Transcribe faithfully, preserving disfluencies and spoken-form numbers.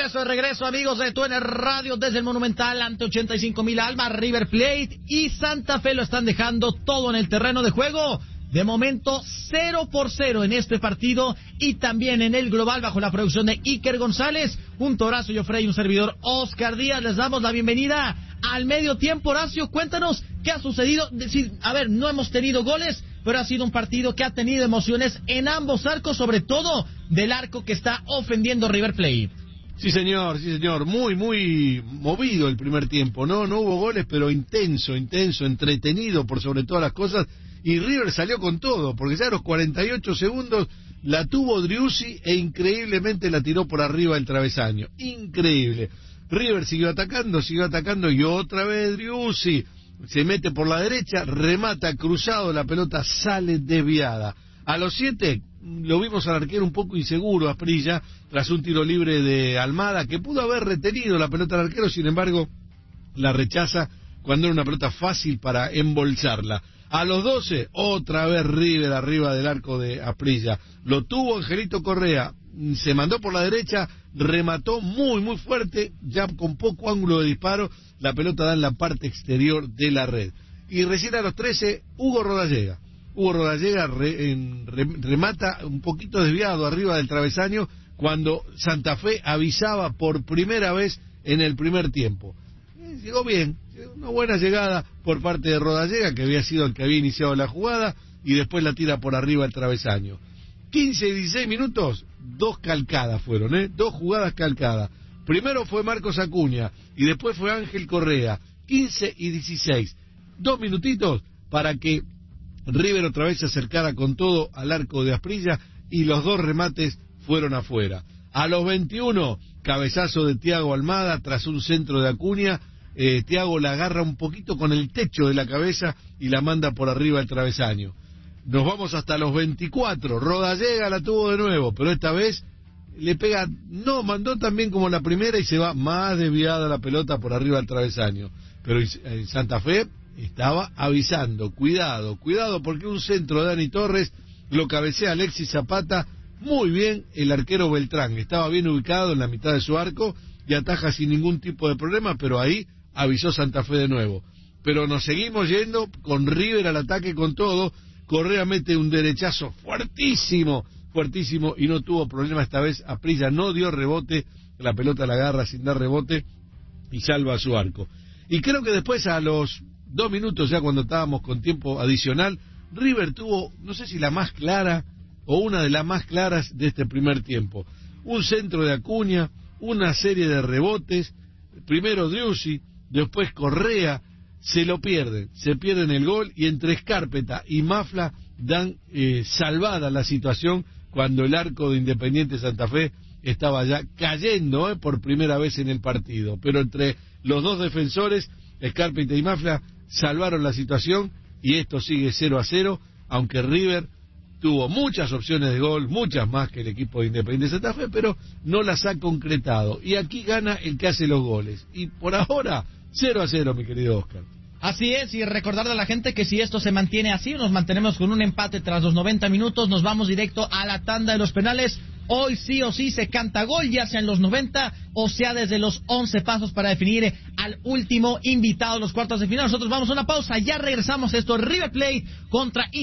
regreso, de regreso, amigos de T U N Radio desde el Monumental ante ochenta y cinco mil almas. River Plate y Santa Fe lo están dejando todo en el terreno de juego. De momento, cero por cero en este partido y también en el global bajo la producción de Iker González. Un Horacio Joffre y un servidor Oscar Díaz. Les damos la bienvenida al medio tiempo. Horacio, cuéntanos qué ha sucedido. A ver, no hemos tenido goles, pero ha sido un partido que ha tenido emociones en ambos arcos, sobre todo del arco que está ofendiendo River Plate. Sí, señor, sí, señor. Muy, muy movido el primer tiempo. No, no hubo goles, pero intenso, intenso, entretenido por sobre todas las cosas. Y River salió con todo, porque ya a los cuarenta y ocho segundos la tuvo Driussi e increíblemente la tiró por arriba del travesaño. Increíble. River siguió atacando, siguió atacando y otra vez Driussi se mete por la derecha, remata cruzado, la pelota sale desviada. A los siete lo vimos al arquero un poco inseguro, Asprilla, tras un tiro libre de Almada, que pudo haber retenido la pelota al arquero, sin embargo la rechaza cuando era una pelota fácil para embolsarla. A los doce, otra vez River arriba del arco de Asprilla. Lo tuvo Angelito Correa, se mandó por la derecha, remató muy, muy fuerte, ya con poco ángulo de disparo, la pelota da en la parte exterior de la red. Y recién a los trece, Hugo Rodallega. Hugo Rodallega re, en, re, remata un poquito desviado arriba del travesaño cuando Santa Fe avisaba por primera vez en el primer tiempo. Llegó bien, una buena llegada por parte de Rodallega, que había sido el que había iniciado la jugada, y después la tira por arriba el travesaño. quince y dieciséis minutos, dos calcadas fueron, ¿eh? Dos jugadas calcadas. Primero fue Marcos Acuña, y después fue Ángel Correa. quince y dieciséis. Dos minutitos para que River otra vez se acercara con todo al arco de Asprilla, y los dos remates fueron afuera. A los veintiuno, cabezazo de Thiago Almada tras un centro de Acuña. Eh, Thiago la agarra un poquito con el techo de la cabeza y la manda por arriba al travesaño. Nos vamos hasta los veinticuatro. Rodallega la tuvo de nuevo, pero esta vez le pega, no, mandó también como la primera y se va más desviada la pelota por arriba al travesaño. Pero en Santa Fe estaba avisando, cuidado, cuidado, porque un centro de Dani Torres lo cabecea Alexis Zapata muy bien. El arquero Beltrán estaba bien ubicado en la mitad de su arco y ataja sin ningún tipo de problema, pero ahí avisó Santa Fe de nuevo. Pero nos seguimos yendo con River al ataque con todo. Correa mete un derechazo fuertísimo, fuertísimo, y no tuvo problema esta vez. Asprilla no dio rebote, la pelota la agarra sin dar rebote y salva a su arco. Y creo que después, a los dos minutos, ya cuando estábamos con tiempo adicional, River tuvo, no sé si la más clara o una de las más claras de este primer tiempo. Un centro de Acuña, una serie de rebotes, primero Driussi, después Correa, se lo pierden, se pierden el gol, y entre Escárpeta y Mafla dan eh, salvada la situación cuando el arco de Independiente Santa Fe estaba ya cayendo eh, por primera vez en el partido. Pero entre los dos defensores, Escárpeta y Mafla, salvaron la situación y esto sigue cero a cero, aunque River tuvo muchas opciones de gol, muchas más que el equipo de Independiente Santa Fe, pero no las ha concretado. Y aquí gana el que hace los goles. Y por ahora, cero a cero, mi querido Oscar. Así es, y recordarle a la gente que si esto se mantiene así, nos mantenemos con un empate tras los noventa minutos, nos vamos directo a la tanda de los penales. Hoy sí o sí se canta gol, ya sea en los noventa o sea desde los once pasos para definir al último invitado a los cuartos de final. Nosotros vamos a una pausa, ya regresamos. Esto es River Plate contra